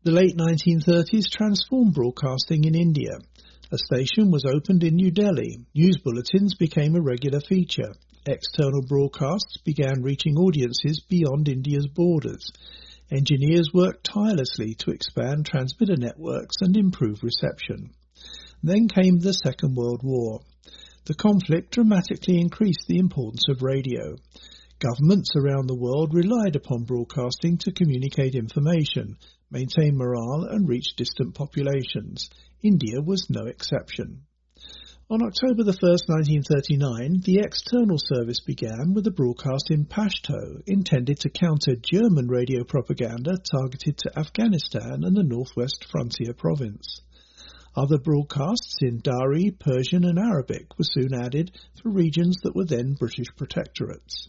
The late 1930s transformed broadcasting in India. A station was opened in New Delhi. News bulletins became a regular feature. External broadcasts began reaching audiences beyond India's borders. Engineers worked tirelessly to expand transmitter networks and improve reception. Then came the Second World War. The conflict dramatically increased the importance of radio. Governments around the world relied upon broadcasting to communicate information, maintain morale and reach distant populations. India was no exception. On October 1st, 1939, the external service began with a broadcast in Pashto, intended to counter German radio propaganda targeted to Afghanistan and the northwest frontier province. Other broadcasts in Dari, Persian and Arabic were soon added for regions that were then British protectorates.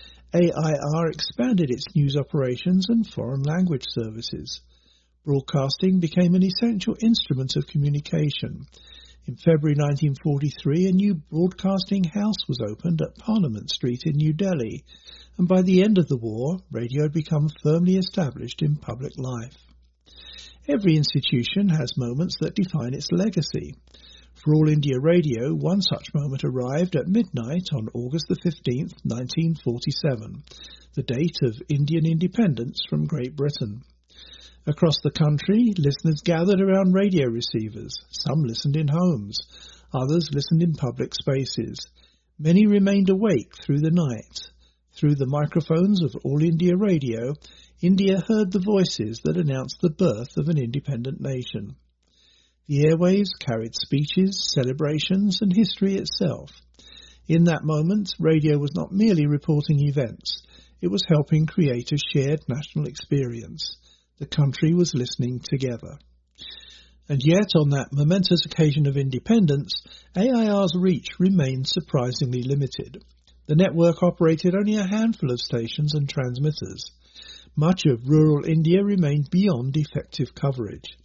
AIR expanded its news operations and foreign language services. Broadcasting became an essential instrument of communication. In February 1943, a new broadcasting house was opened at Parliament Street in New Delhi, and by the end of the war, radio had become firmly established in public life. Every institution has moments that define its legacy. For All India Radio, one such moment arrived at midnight on August 15th, 1947, the date of Indian independence from Great Britain. Across the country, listeners gathered around radio receivers. Some listened in homes, others listened in public spaces. Many remained awake through the night. Through the microphones of All India Radio, India heard the voices that announced the birth of an independent nation. The airwaves carried speeches, celebrations, and history itself. In that moment, radio was not merely reporting events. It was helping create a shared national experience. The country was listening together. And yet, on that momentous occasion of independence, AIR's reach remained surprisingly limited. The network operated only a handful of stations and transmitters. Much of rural India remained beyond effective coverage.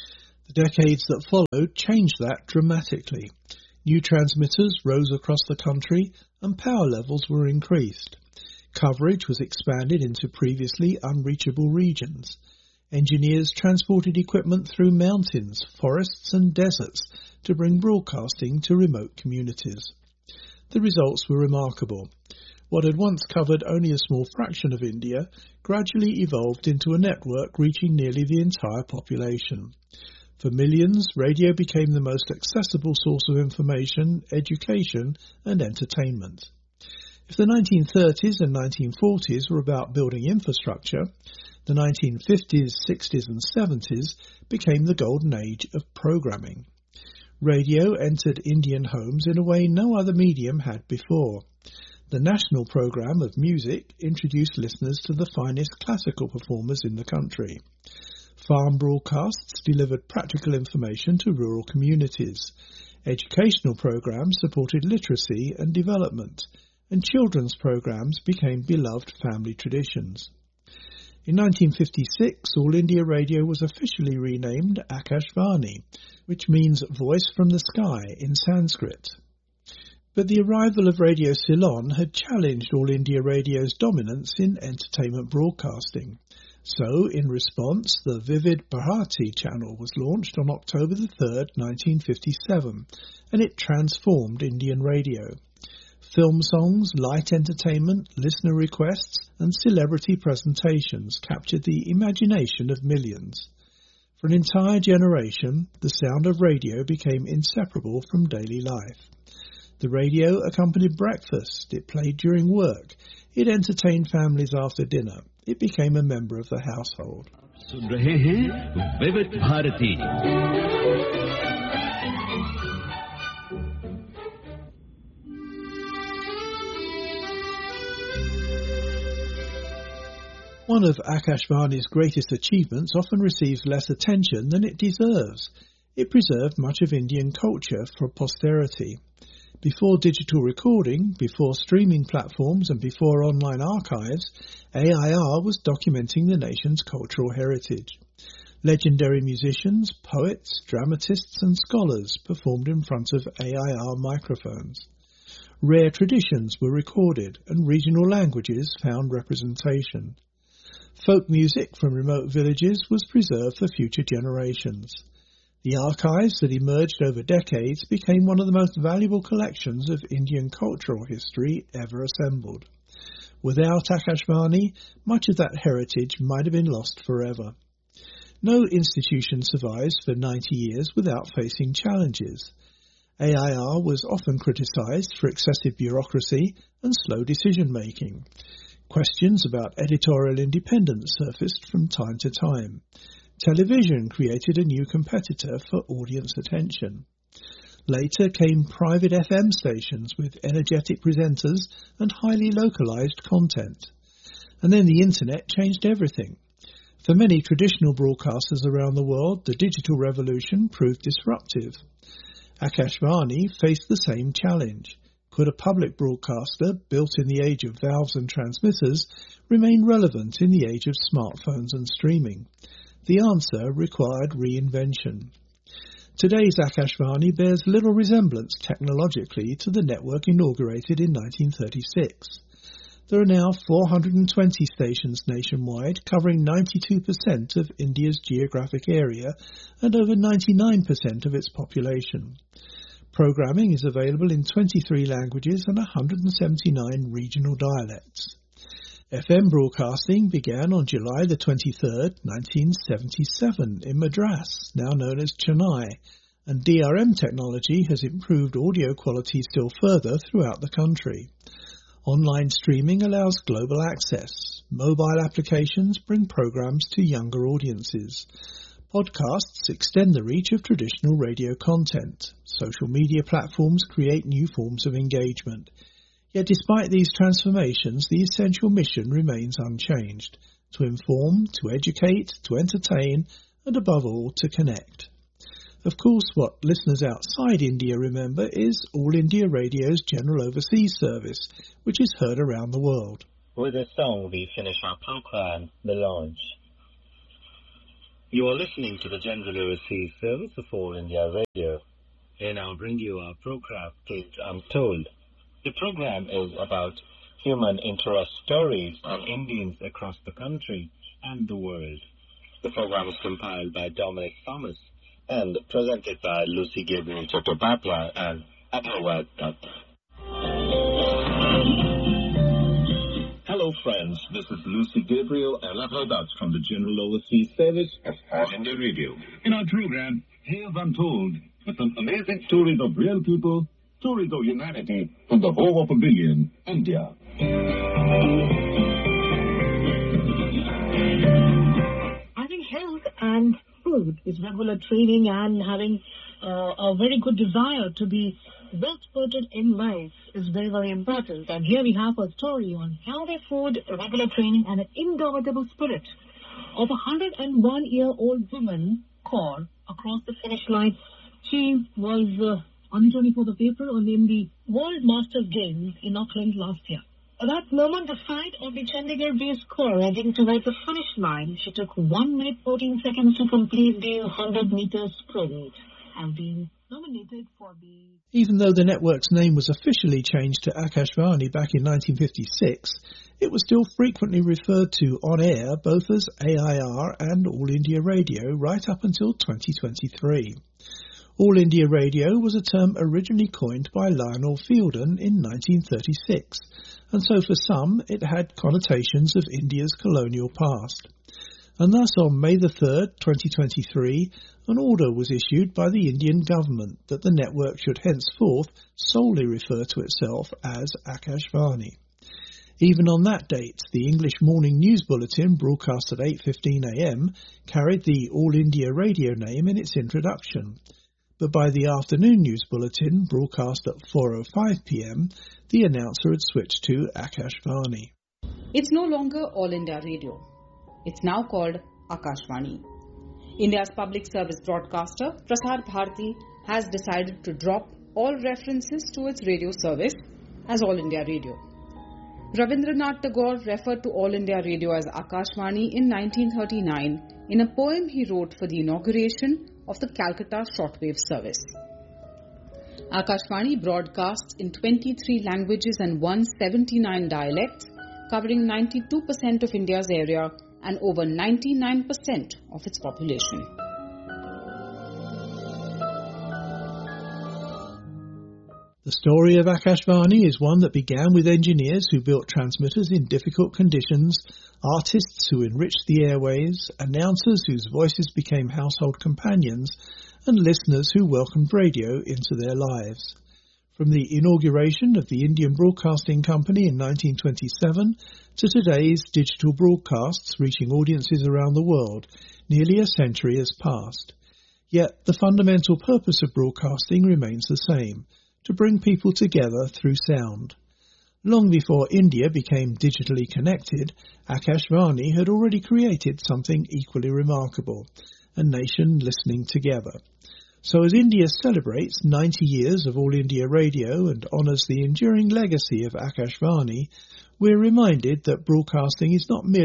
The decades that followed changed that dramatically. New transmitters rose across the country and power levels were increased. Coverage was expanded into previously unreachable regions. Engineers transported equipment through mountains, forests and deserts to bring broadcasting to remote communities. The results were remarkable. What had once covered only a small fraction of India gradually evolved into a network reaching nearly the entire population. For millions, radio became the most accessible source of information, education and entertainment. If the 1930s and 1940s were about building infrastructure, the 1950s, 60s and 70s became the golden age of programming. Radio entered Indian homes in a way no other medium had before. The national programme of music introduced listeners to the finest classical performers in the country. Farm broadcasts delivered practical information to rural communities. Educational programmes supported literacy and development, and children's programmes became beloved family traditions. In 1956, All India Radio was officially renamed Akashvani, which means voice from the sky in Sanskrit. But the arrival of Radio Ceylon had challenged All India Radio's dominance in entertainment broadcasting. So, in response, the Vivid Bharati channel was launched on October 3rd, 1957, and it transformed Indian radio. Film songs, light entertainment, listener requests, and celebrity presentations captured the imagination of millions. For an entire generation, the sound of radio became inseparable from daily life. The radio accompanied breakfast, it played during work, it entertained families after dinner, it became a member of the household. सुन रहे हैं विविध Bharti. One of Akashvani's greatest achievements often receives less attention than it deserves. It preserved much of Indian culture for posterity. Before digital recording, before streaming platforms and before online archives, AIR was documenting the nation's cultural heritage. Legendary musicians, poets, dramatists and scholars performed in front of AIR microphones. Rare traditions were recorded and regional languages found representation. Folk music from remote villages was preserved for future generations. The archives that emerged over decades became one of the most valuable collections of Indian cultural history ever assembled. Without Akashvani, much of that heritage might have been lost forever. No institution survives for 90 years without facing challenges. AIR was often criticised for excessive bureaucracy and slow decision-making. Questions about editorial independence surfaced from time to time. Television created a new competitor for audience attention. Later came private FM stations with energetic presenters and highly localised content. And then the internet changed everything. For many traditional broadcasters around the world, the digital revolution proved disruptive. Akashvani faced the same challenge. Could a public broadcaster, built in the age of valves and transmitters, remain relevant in the age of smartphones and streaming? The answer required reinvention. Today's Akashvani bears little resemblance technologically to the network inaugurated in 1936. There are now 420 stations nationwide, covering 92% of India's geographic area and over 99% of its population. Programming is available in 23 languages and 179 regional dialects. FM broadcasting began on July the 23rd, 1977 in Madras, now known as Chennai, and DRM technology has improved audio quality still further throughout the country. Online streaming allows global access. Mobile applications bring programs to younger audiences. Podcasts extend the reach of traditional radio content. Social media platforms create new forms of engagement. Yet despite these transformations, the essential mission remains unchanged: to inform, to educate, to entertain, and above all, to connect. Of course, what listeners outside India remember is All India Radio's General Overseas Service, which is heard around the world. With this song, we finish our program, The Launch. You are listening to the General Overseas Service of All India Radio. Here now bring you our program, Tales Untold. The program is about human interest stories on Indians across the country and the world. The program is compiled by Dominic Thomas and presented by Lucy Gabriel Chattopadhyay and Abhawad Dutt. Hello friends, this is Lucy Gabriel and Abhawad Dutt from the General Overseas Service of All India Radio. In our program, Tales Untold, with some amazing stories of real people, stories of humanity from the home of a billion, India. Having health and food is regular training and having a very good desire to be well-supported in life is very, very important. And here we have a story on healthy food, regular training, and an indomitable spirit of a 101-year-old woman, Kaur, across the finish line. She was on the 24th of April in the World Masters Games in Auckland last year. At that moment, the sight of the Chandigarh-based Kaur heading towards the finish line, she took 1 minute 14 seconds to complete the 100-meter sprint and being nominated for the... Even though the network's name was officially changed to Akashvani back in 1956, it was still frequently referred to on air both as AIR and All India Radio right up until 2023. All India Radio was a term originally coined by Lionel Fielden in 1936, and so for some it had connotations of India's colonial past. And thus on May the 3rd, 2023, an order was issued by the Indian government that the network should henceforth solely refer to itself as Akashvani. Even on that date, the English morning news bulletin, broadcast at 8:15 a.m, carried the All India Radio name in its introduction. But by the afternoon news bulletin, broadcast at 4:05 p.m, the announcer had switched to Akashvani. It's no longer All India Radio. It's now called Akashvani. India's public service broadcaster, Prasar Bharati, has decided to drop all references to its radio service as All India Radio. Rabindranath Tagore referred to All India Radio as Akashvani in 1939 in a poem he wrote for the inauguration of the Calcutta shortwave service. Akashvani broadcasts in 23 languages and 179 dialects, covering 92% of India's area and over 99% of its population. The story of Akashvani is one that began with engineers who built transmitters in difficult conditions, artists who enriched the airwaves, announcers whose voices became household companions, and listeners who welcomed radio into their lives. From the inauguration of the Indian Broadcasting Company in 1927 to today's digital broadcasts reaching audiences around the world, nearly a century has passed. Yet the fundamental purpose of broadcasting remains the same: to bring people together through sound. Long before India became digitally connected, Akashvani had already created something equally remarkable: a nation listening together. So as India celebrates 90 years of All India Radio and honours the enduring legacy of Akashvani, we're reminded that broadcasting is not merely